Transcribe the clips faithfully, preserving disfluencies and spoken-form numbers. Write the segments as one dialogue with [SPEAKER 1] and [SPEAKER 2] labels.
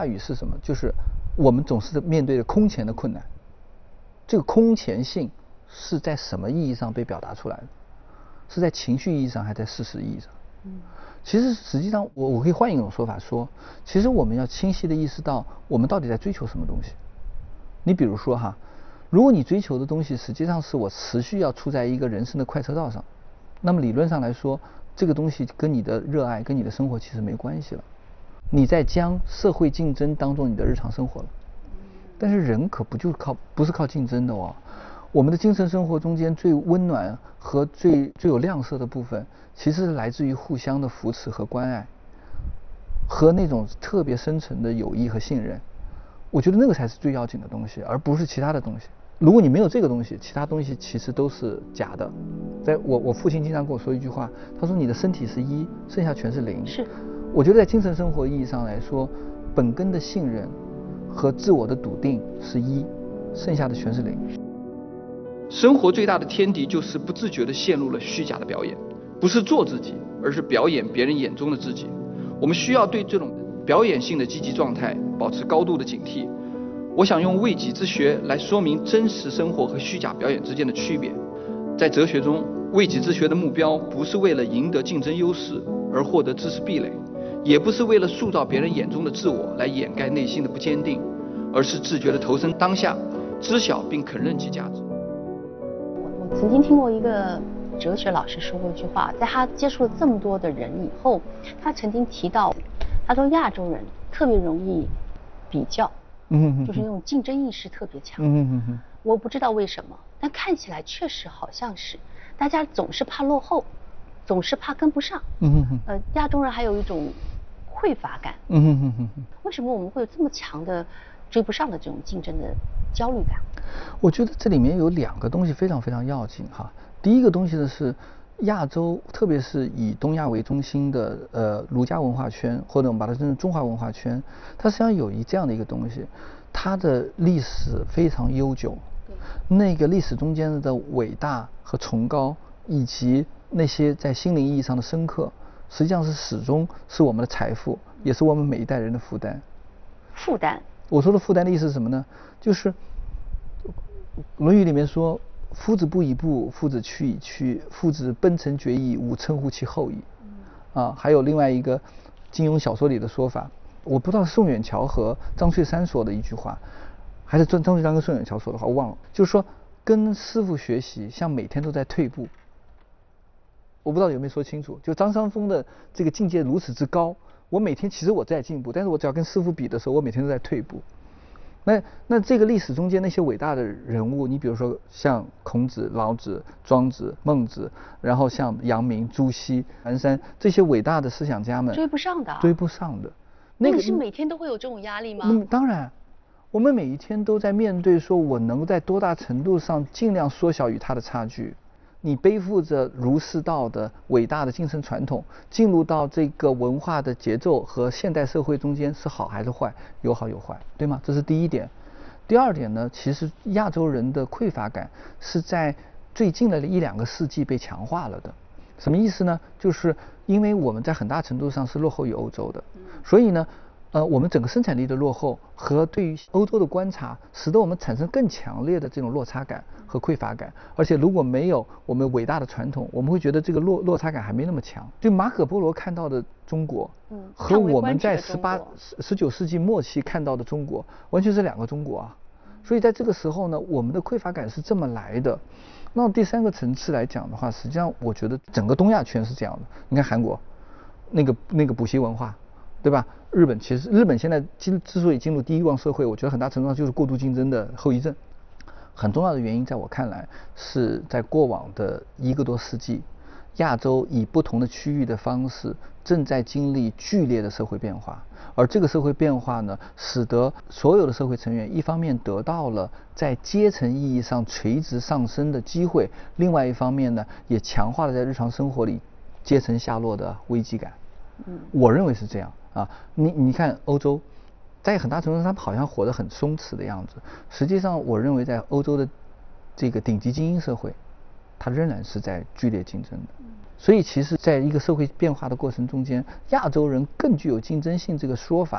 [SPEAKER 1] 话语是什么？就是我们总是面对着空前的困难。这个空前性是在什么意义上被表达出来的？是在情绪意义上，还是在事实意义上？嗯，其实实际上我我可以换一种说法说，其实我们要清晰的意识到我们到底在追求什么东西。你比如说哈，如果你追求的东西实际上是我持续要处在一个人生的快车道上，那么理论上来说，这个东西跟你的热爱跟你的生活其实没关系了。你在将社会竞争当做你的日常生活了。但是人可不就是靠不是靠竞争的哦。我们的精神生活中间最温暖和最最有亮色的部分，其实是来自于互相的扶持和关爱，和那种特别深层的友谊和信任。我觉得那个才是最要紧的东西，而不是其他的东西。如果你没有这个东西，其他东西其实都是假的。在我我父亲经常跟我说一句话，他说你的身体是一，剩下全是零。
[SPEAKER 2] 是。
[SPEAKER 1] 我觉得在精神生活意义上来说，本根的信任和自我的笃定是一，剩下的全是零。
[SPEAKER 3] 生活最大的天敌就是不自觉地陷入了虚假的表演，不是做自己，而是表演别人眼中的自己。我们需要对这种表演性的积极状态保持高度的警惕。我想用为己之学来说明真实生活和虚假表演之间的区别。在哲学中，为己之学的目标不是为了赢得竞争优势而获得知识壁垒，也不是为了塑造别人眼中的自我来掩盖内心的不坚定，而是自觉地投身当下，知晓并肯认其价值。
[SPEAKER 2] 我我曾经听过一个哲学老师说过一句话，在他接触了这么多的人以后，他曾经提到，他说亚洲人特别容易比较，嗯，就是那种竞争意识特别强，嗯嗯，我不知道为什么，但看起来确实好像是，大家总是怕落后，总是怕跟不上，嗯嗯，呃，亚洲人还有一种匮乏感，嗯嗯嗯，为什么我们会有这么强的追不上的这种竞争的焦虑感？
[SPEAKER 1] 我觉得这里面有两个东西非常非常要紧哈。第一个东西呢是亚洲，特别是以东亚为中心的呃儒家文化圈，或者我们把它称成中华文化圈，它实际上有一这样的一个东西，它的历史非常悠久，那个历史中间的伟大和崇高，以及那些在心灵意义上的深刻，实际上是始终是我们的财富，也是我们每一代人的负担。
[SPEAKER 2] 负担？
[SPEAKER 1] 我说的负担的意思是什么呢？就是《论语》里面说，夫子不以步，夫子去以屈，夫子奔腾决矣，吾称乎其后矣。嗯、啊，还有另外一个金庸小说里的说法，我不知道是宋远桥和张翠山说的一句话，还是张张翠山跟宋远桥说的话，我忘了。就是说，跟师傅学习，像每天都在退步。我不知道有没有说清楚，就张三丰的这个境界如此之高，我每天其实我在进步，但是我只要跟师傅比的时候，我每天都在退步。那那这个历史中间那些伟大的人物，你比如说像孔子、老子、庄子、孟子，然后像阳明、朱熹、寒山这些伟大的思想家们，
[SPEAKER 2] 追不上的，
[SPEAKER 1] 追不上的。
[SPEAKER 2] 那个是每天都会有这种压力吗？
[SPEAKER 1] 嗯，当然，我们每一天都在面对说，我能在多大程度上尽量缩小与他的差距。你背负着儒释道的伟大的精神传统，进入到这个文化的节奏和现代社会中间是好还是坏？有好有坏，对吗？这是第一点。第二点呢，其实亚洲人的匮乏感是在最近的一两个世纪被强化了的。什么意思呢？就是因为我们在很大程度上是落后于欧洲的，所以呢，呃，我们整个生产力的落后和对于欧洲的观察，使得我们产生更强烈的这种落差感和匮乏感。而且如果没有我们伟大的传统，我们会觉得这个落落差感还没那么强。就马可波罗看到的中国，嗯，和我们在十八、十九世纪末期看到的中国，完全是两个中国啊。所以在这个时候呢，我们的匮乏感是这么来的。那第三个层次来讲的话，实际上我觉得整个东亚圈是这样的。你看韩国，那个那个补习文化，对吧？日本其实日本现在之之所以进入第一王社会，我觉得很大程度上就是过度竞争的后遗症。很重要的原因在我看来是在过往的一个多世纪，亚洲以不同的区域的方式正在经历剧烈的社会变化。而这个社会变化呢，使得所有的社会成员一方面得到了在阶层意义上垂直上升的机会，另外一方面呢，也强化了在日常生活里阶层下落的危机感。嗯，我认为是这样啊。你你看欧洲，在很大程度上他们好像活得很松弛的样子，实际上我认为在欧洲的这个顶级精英社会，它仍然是在剧烈竞争的。所以其实在一个社会变化的过程中间，亚洲人更具有竞争性这个说法，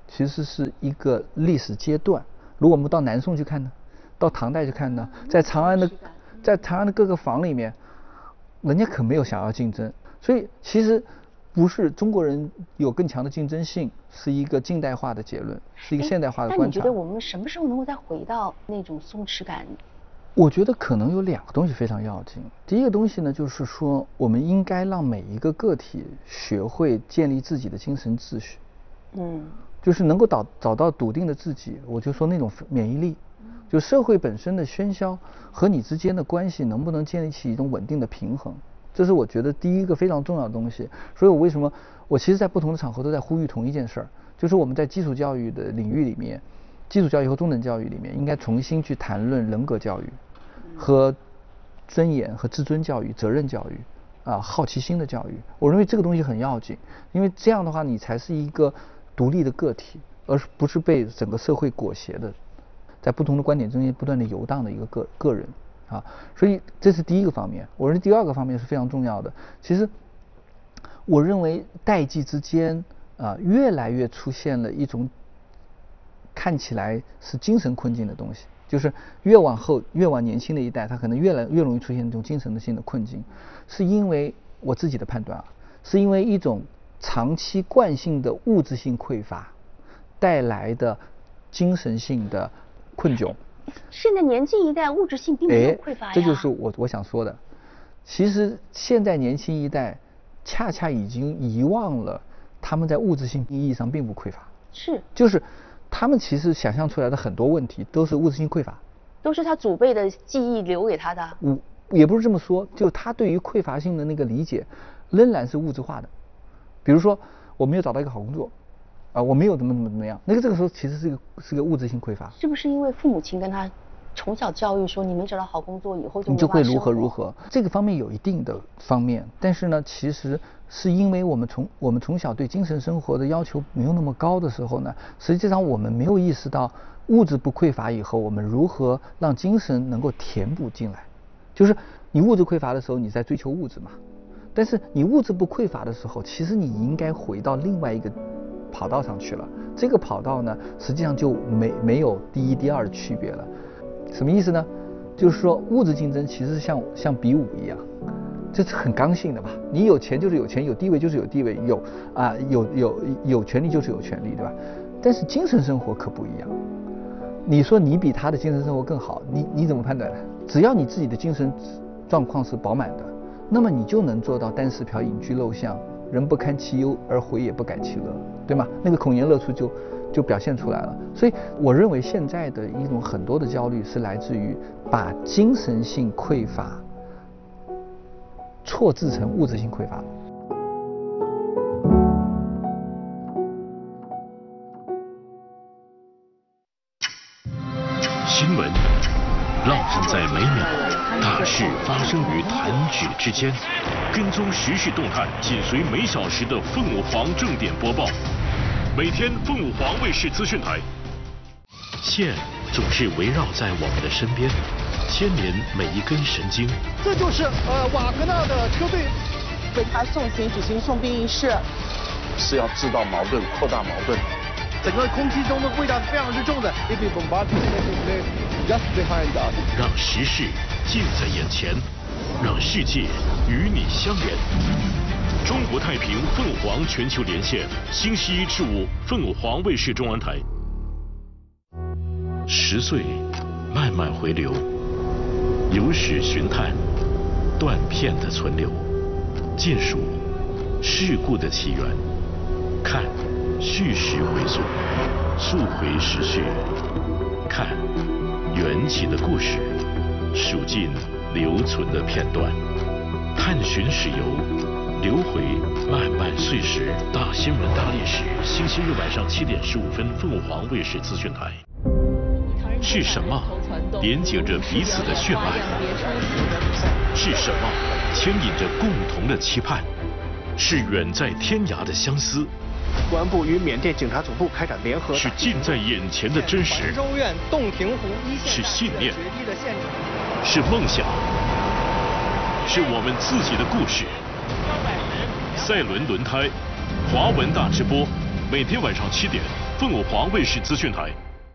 [SPEAKER 1] 其实是一个历史阶段。如果我们到南宋去看呢，到唐代去看呢，在长安的在长安的各个坊里面，人家可没有想要竞争。所以其实不是中国人有更强的竞争性，是一个近代化的结论，是一个现代化的观察。
[SPEAKER 2] 那你觉得我们什么时候能够再回到那种松弛感？
[SPEAKER 1] 我觉得可能有两个东西非常要紧。第一个东西呢，就是说我们应该让每一个个体学会建立自己的精神秩序，嗯，就是能够找找到笃定的自己。我就说那种免疫力，就社会本身的喧嚣和你之间的关系能不能建立起一种稳定的平衡，这是我觉得第一个非常重要的东西。所以我为什么我其实在不同的场合都在呼吁同一件事儿，就是我们在基础教育的领域里面，基础教育和中等教育里面应该重新去谈论人格教育和尊严和自尊教育、责任教育啊、好奇心的教育。我认为这个东西很要紧，因为这样的话你才是一个独立的个体，而不是被整个社会裹挟的，在不同的观点中间不断的游荡的一个个个人啊。所以这是第一个方面。我认为第二个方面是非常重要的。其实我认为代际之间啊，越来越出现了一种看起来是精神困境的东西。就是越往后越往年轻的一代，他可能越来越容易出现这种精神性的困境，是因为我自己的判断啊，是因为一种长期惯性的物质性匮乏带来的精神性的困窘。
[SPEAKER 2] 现在年轻一代物质性并没有匮乏呀。
[SPEAKER 1] 这就是我我想说的。其实现在年轻一代恰恰已经遗忘了他们在物质性意义上并不匮乏。
[SPEAKER 2] 是。就是。
[SPEAKER 1] 他们其实想象出来的很多问题都是物质性匮乏，
[SPEAKER 2] 都是他祖辈的记忆留给他的。
[SPEAKER 1] 我也不是这么说，就他对于匮乏性的那个理解仍然是物质化的。比如说我没有找到一个好工作啊、呃，我没有怎么怎么怎么样，那个这个时候其实是一个是个物质性匮乏。
[SPEAKER 2] 是不是因为父母亲跟他从小教育说你没找到好工作以后就
[SPEAKER 1] 你就会如何如何？这个方面有一定的方面，但是呢，其实是因为我们从我们从小对精神生活的要求没有那么高的时候呢，实际上我们没有意识到物质不匮乏以后，我们如何让精神能够填补进来。就是你物质匮乏的时候，你在追求物质嘛，但是你物质不匮乏的时候，其实你应该回到另外一个跑道上去了。这个跑道呢，实际上就没没有第一、第二的区别了。什么意思呢？就是说物质竞争其实像像比武一样，这是很刚性的嘛。你有钱就是有钱，有地位就是有地位，有啊有有有权利就是有权利，对吧？但是精神生活可不一样。你说你比他的精神生活更好，你你怎么判断呢？只要你自己的精神状况是饱满的，那么你就能做到单食嫖饮居陋巷，人不堪其忧而回也不改其乐，对吗？那个孔颜乐处就就表现出来了。所以我认为现在的一种很多的焦虑是来自于把精神性匮乏错置成物质性匮乏。
[SPEAKER 4] 新闻让人在每秒大事发生于弹指之间，跟踪时事动态，紧随每小时的凤舞凰正点播报。每天凤舞凰卫视资讯台，线总是围绕在我们的身边，牵连每一根神经。
[SPEAKER 5] 这就是呃瓦格纳的车队
[SPEAKER 6] 为他送行举行送殡仪式，
[SPEAKER 7] 是要制造矛盾、扩大矛盾。
[SPEAKER 5] 整个空气中的味道是非常之重的。
[SPEAKER 4] 让时事近在眼前，让世界与你相连。中国太平凤凰全球连线，星期一至五凤凰卫视中文台。十岁慢慢回流，有史寻探，断片的存留，见数事故的起源，看叙事回溯，溯回时序，看缘起的故事，数尽留存的片段，探寻史游，留回漫漫岁时。大新闻大历史，星期日晚上七点十五分，凤凰卫视资讯台。是什么连接着彼此的血脉？是什么牵引着共同的期盼？是远在天涯的相思。
[SPEAKER 5] 公安部与缅甸警察总部开展联合。
[SPEAKER 4] 是近在眼前的真实。
[SPEAKER 5] 州院洞庭湖一线。
[SPEAKER 4] 是信念。是梦想。是我们自己的故事。赛伦轮胎，华文大直播，每天晚上七点， 凤凰华卫视资讯台。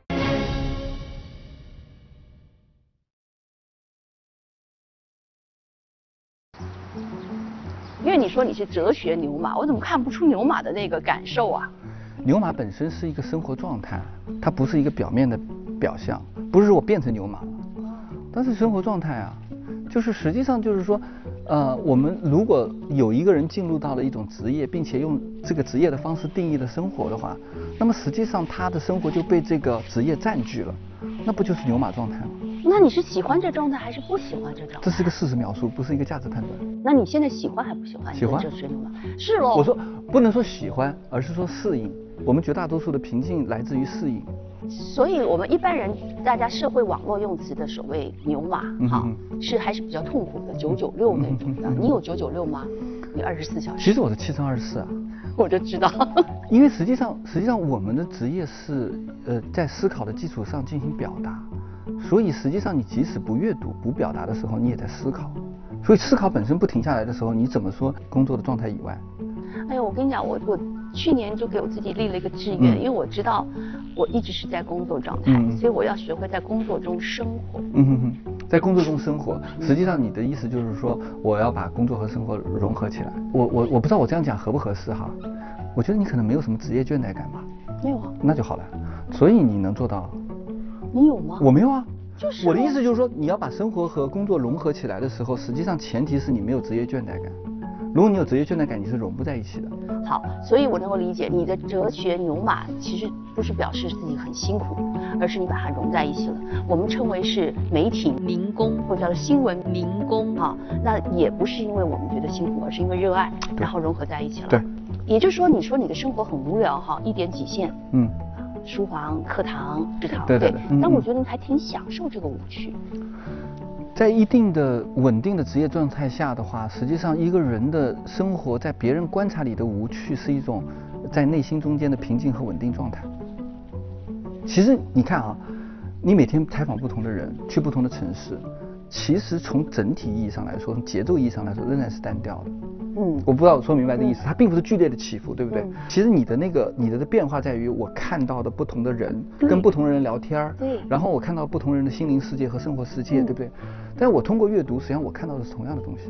[SPEAKER 2] 因为你说你是哲学牛马，我怎么看不出牛马的那个感受啊？
[SPEAKER 1] 牛马本身是一个生活状态，它不是一个表面的表象，不是说我变成牛马了，但是生活状态啊，就是实际上就是说，呃，我们如果有一个人进入到了一种职业，并且用这个职业的方式定义了生活的话，那么实际上他的生活就被这个职业占据了，那不就是牛马状态吗？
[SPEAKER 2] 那你是喜欢这状态还是不喜欢这状态？
[SPEAKER 1] 这是一个事实描述，不是一个价值判断。
[SPEAKER 2] 那你现在喜欢还不喜欢？
[SPEAKER 1] 喜欢。
[SPEAKER 2] 哲学牛马是喽。
[SPEAKER 1] 我说不能说喜欢，而是说适应。我们绝大多数的平静来自于适应。
[SPEAKER 2] 所以我们一般人，大家社会网络用词的所谓牛马，哈、嗯，是还是比较痛苦的，九九六那种的。嗯、你有九九六吗？你二十四小时？
[SPEAKER 1] 其实我是七乘二十四啊。
[SPEAKER 2] 我就知道。
[SPEAKER 1] 因为实际上，实际上我们的职业是呃在思考的基础上进行表达，所以实际上你即使不阅读、不表达的时候，你也在思考。所以思考本身不停下来的时候，你怎么说工作的状态以外？
[SPEAKER 2] 哎呀，我跟你讲，我我去年就给我自己立了一个志愿，嗯、因为我知道我一直是在工作状态，嗯、所以我要学会在工作中生活。
[SPEAKER 1] 嗯哼哼，在工作中生活，实际上你的意思就是说，我要把工作和生活融合起来。我我我不知道我这样讲合不合适哈？我觉得你可能没有什么职业倦怠感吧？
[SPEAKER 2] 没有啊。
[SPEAKER 1] 那就好了，所以你能做到？
[SPEAKER 2] 你有吗？
[SPEAKER 1] 我没有啊。
[SPEAKER 2] 就是
[SPEAKER 1] 我的意思就是说，你要把生活和工作融合起来的时候，实际上前提是你没有职业倦怠感。如果你有职业倦怠感，你是融不在一起的。
[SPEAKER 2] 好，所以我能够理解你的哲学牛马，其实不是表示自己很辛苦，而是你把它融在一起了。我们称为是媒体民工，或者叫做新闻民工啊。那也不是因为我们觉得辛苦，而是因为热爱，然后融合在一起了。
[SPEAKER 1] 对。
[SPEAKER 2] 也就是说，你说你的生活很无聊哈，一点几线。
[SPEAKER 1] 嗯。
[SPEAKER 2] 书房、课堂、食堂，
[SPEAKER 1] 对对对。
[SPEAKER 2] 嗯、但我觉得你还挺享受这个无趣。
[SPEAKER 1] 在一定的稳定的职业状态下的话，实际上一个人的生活在别人观察里的无趣是一种在内心中间的平静和稳定状态。其实你看啊，你每天采访不同的人，去不同的城市，其实从整体意义上来说，从节奏意义上来说，仍然是单调的。嗯，我不知道我说明白这个意思，它并不是剧烈的起伏，对不对？嗯、其实你的那个你的变化在于我看到的不同的人，跟不同的人聊天，对，然后我看到不同人的心灵世界和生活世界，嗯、对不对？但是我通过阅读，实际上我看到的是同样的东西。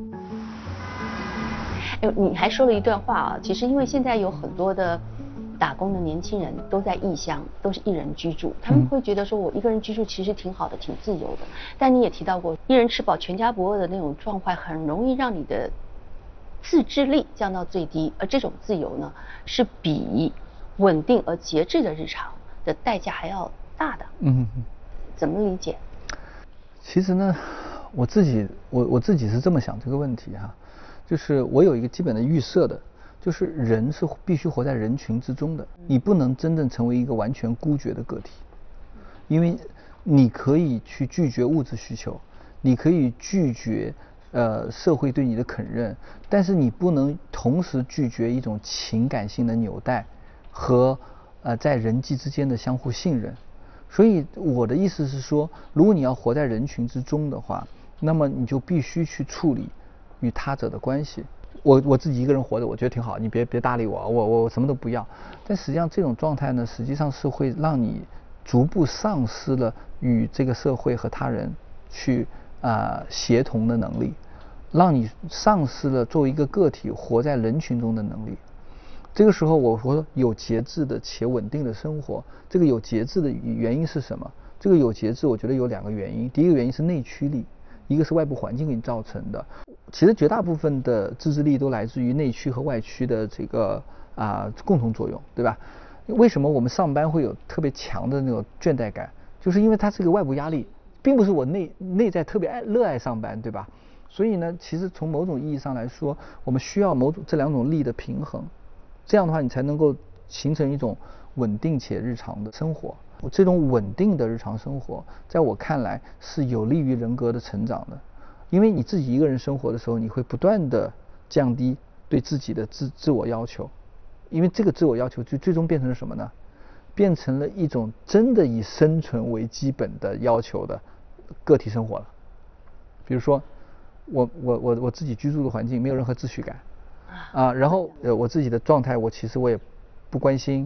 [SPEAKER 2] 哎，你还说了一段话啊，其实因为现在有很多的打工的年轻人都在异乡，都是一人居住，他们会觉得说我一个人居住其实挺好的，挺自由的。但你也提到过，一人吃饱全家不饿的那种状态，很容易让你的自制力降到最低，而这种自由呢，是比稳定而节制的日常的代价还要大的。嗯，怎么理解？
[SPEAKER 1] 其实呢，我自己我我自己是这么想这个问题哈、啊，就是我有一个基本的预设的，就是人是必须活在人群之中的，你不能真正成为一个完全孤绝的个体，因为你可以去拒绝物质需求，你可以拒绝。呃，社会对你的肯认，但是你不能同时拒绝一种情感性的纽带和呃在人际之间的相互信任。所以我的意思是说，如果你要活在人群之中的话，那么你就必须去处理与他者的关系。我我自己一个人活着，我觉得挺好，你别别搭理我，我我什么都不要。但实际上这种状态呢，实际上是会让你逐步丧失了与这个社会和他人去啊、呃、协同的能力。让你丧失了作为一个个体活在人群中的能力。这个时候我说有节制的且稳定的生活，这个有节制的原因是什么？这个有节制我觉得有两个原因，第一个原因是内驱力，一个是外部环境给你造成的。其实绝大部分的自制力都来自于内驱和外驱的这个啊、呃、共同作用，对吧？为什么我们上班会有特别强的那种倦怠感？就是因为它是个外部压力，并不是我内内在特别爱热爱上班，对吧？所以呢，其实从某种意义上来说，我们需要某种这两种力的平衡，这样的话你才能够形成一种稳定且日常的生活。这种稳定的日常生活，在我看来是有利于人格的成长的，因为你自己一个人生活的时候，你会不断的降低对自己的自自我要求，因为这个自我要求就最终变成了什么呢？变成了一种真的以生存为基本的要求的个体生活了。比如说。我我我我自己居住的环境没有任何秩序感，啊，然后呃我自己的状态我其实我也不关心，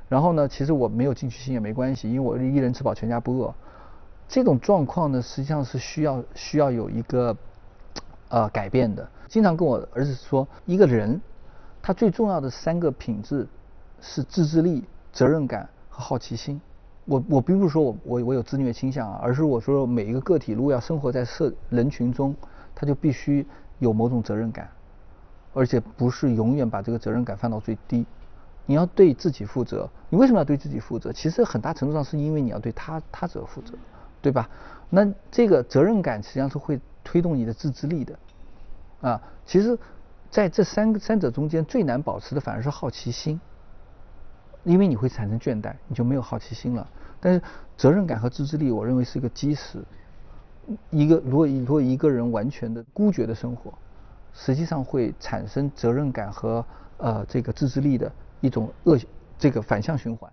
[SPEAKER 1] 然后呢，其实我没有进取心也没关系，因为我一人吃饱全家不饿。这种状况呢，实际上是需要需要有一个呃改变的。经常跟我儿子说，一个人他最重要的三个品质是自制力、责任感和好奇心。我我并不是说我我我有自虐倾向啊，而是我说每一个个体如果要生活在社人群中，他就必须有某种责任感，而且不是永远把这个责任感放到最低。你要对自己负责，你为什么要对自己负责？其实很大程度上是因为你要对他他者负责，对吧？那这个责任感实际上是会推动你的自制力的，啊，其实在这三个三者中间最难保持的反而是好奇心，因为你会产生倦怠，你就没有好奇心了。但是责任感和自制力，我认为是一个基石。一个如果如果一个人完全的孤绝的生活，实际上会产生责任感和呃这个自制力的一种恶这个反向循环。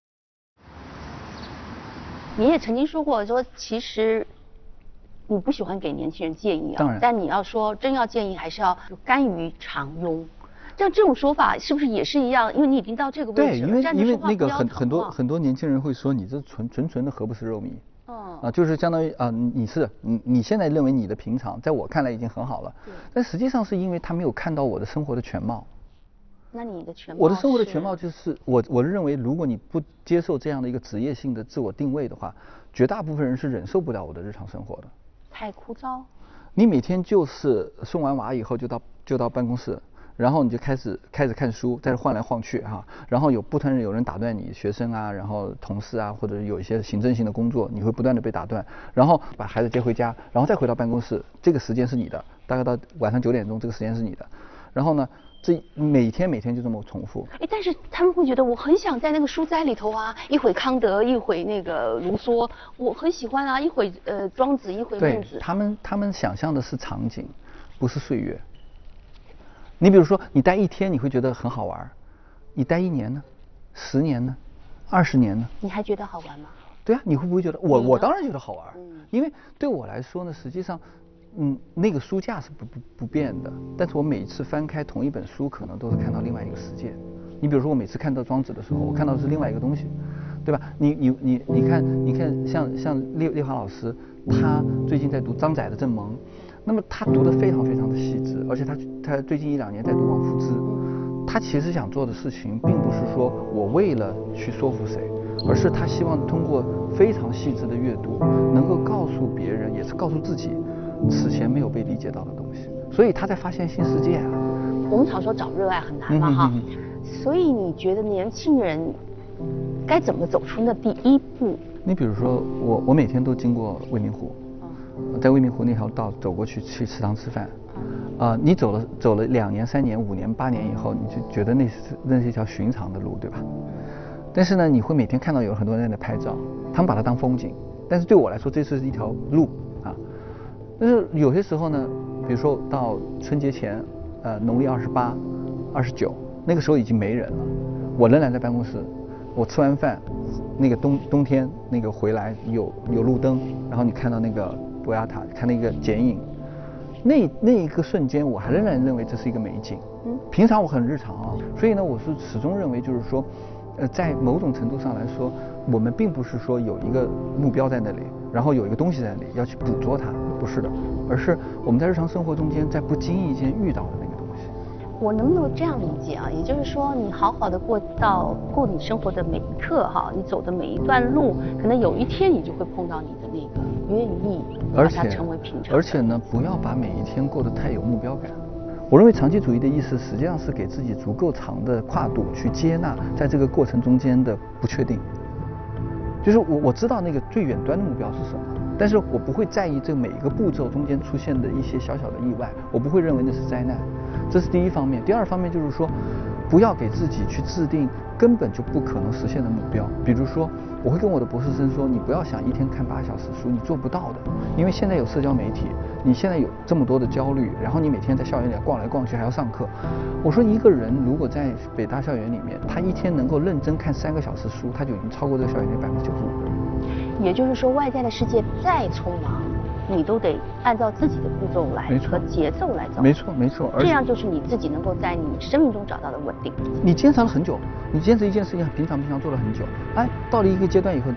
[SPEAKER 2] 你也曾经说过，说其实你不喜欢给年轻人建议啊，
[SPEAKER 1] 当然，
[SPEAKER 2] 但你要说真要建议，还是要甘于常庸。像这种说法是不是也是一样？因为你已经到这个位置了，
[SPEAKER 1] 对，因为因为那个很
[SPEAKER 2] 很
[SPEAKER 1] 很多很多年轻人会说你这纯纯纯的何不食肉糜。
[SPEAKER 2] 嗯
[SPEAKER 1] 啊，就是相当于啊，你是你你现在认为你的平常，在我看来已经很好了，但实际上是因为他没有看到我的生活的全貌。
[SPEAKER 2] 那你的全貌？
[SPEAKER 1] 我的生活的全貌就是我我认为，如果你不接受这样的一个职业性的自我定位的话，绝大部分人是忍受不了我的日常生活的。
[SPEAKER 2] 太枯燥。
[SPEAKER 1] 你每天就是送完娃以后就到就到办公室。然后你就开始开始看书，在这晃来晃去哈、啊，然后有不断的有人打断你，学生啊，然后同事啊，或者有一些行政性的工作，你会不断的被打断，然后把孩子接回家，然后再回到办公室，这个时间是你的，大概到晚上九点钟，这个时间是你的，然后呢，这每天每天就这么重复。
[SPEAKER 2] 哎，但是他们会觉得我很想在那个书斋里头啊，一会康德，一会那个卢梭，我很喜欢啊，一会呃庄子，一会孟子。
[SPEAKER 1] 对，他们他们想象的是场景，不是岁月。你比如说，你待一天你会觉得很好玩，你待一年呢，十年呢，二十年呢？
[SPEAKER 2] 你还觉得好玩吗？
[SPEAKER 1] 对啊，你会不会觉得我我当然觉得好玩，
[SPEAKER 2] 嗯，
[SPEAKER 1] 因为对我来说呢，实际上，嗯，那个书架是不不不变的，但是我每次翻开同一本书，可能都是看到另外一个世界。你比如说，我每次看到庄子的时候，我看到的是另外一个东西，对吧？你你你你看你看像像列列华老师，他最近在读张载的《正盟》。那么他读得非常非常的细致，而且他他最近一两年在读王夫之，他其实想做的事情并不是说我为了去说服谁，而是他希望通过非常细致的阅读，能够告诉别人，也是告诉自己，此前没有被理解到的东西。所以他在发现新世界啊。
[SPEAKER 2] 我们常说找热爱很难嘛哈，所以你觉得年轻人该怎么走出那第一步？
[SPEAKER 1] 你比如说我我每天都经过未名湖。在未名湖那条道走过去去食堂吃饭，啊、呃，你走了走了两年、三年、五年、八年以后，你就觉得那是那是一条寻常的路，对吧？但是呢，你会每天看到有很多人在拍照，他们把它当风景，但是对我来说，这是一条路啊。但是有些时候呢，比如说到春节前，呃，农历二十八、二十九，那个时候已经没人了，我仍然在办公室，我吃完饭，那个冬冬天那个回来有有路灯，然后你看到那个。博雅塔看那个剪影，那那一个瞬间，我还仍然认为这是一个美景。嗯，平常我很日常啊，所以呢，我是始终认为就是说，呃，在某种程度上来说，我们并不是说有一个目标在那里，然后有一个东西在那里要去捕捉它，不是的，而是我们在日常生活中间，在不经意间遇到的那个东西。
[SPEAKER 2] 我能不能这样理解啊？也就是说，你好好的过到过你生活的每一刻哈，你走的每一段路，可能有一天你就会碰到你的那个愿意把它成为平常。
[SPEAKER 1] 而且呢，不要把每一天过得太有目标感。我认为长期主义的意思，实际上是给自己足够长的跨度去接纳在这个过程中间的不确定。就是我我知道那个最远端的目标是什么，但是我不会在意这每一个步骤中间出现的一些小小的意外，我不会认为那是灾难。这是第一方面。第二方面就是说，不要给自己去制定根本就不可能实现的目标。比如说，我会跟我的博士生说，你不要想一天看八小时书，你做不到的。因为现在有社交媒体，你现在有这么多的焦虑，然后你每天在校园里逛来逛去还要上课。我说一个人如果在北大校园里面，他一天能够认真看三个小时书，他就已经超过这个校园里百分之九十五的人。
[SPEAKER 2] 也就是说，外在的世界再匆忙， 你都得按照自己的步骤来
[SPEAKER 1] 没错
[SPEAKER 2] 和节奏来走。
[SPEAKER 1] 没错没错，而且
[SPEAKER 2] 这样就是你自己能够在你生命中找到的稳定。
[SPEAKER 1] 你坚持了很久，你坚持一件事情很平常平常做了很久，哎，到了一个阶段以后，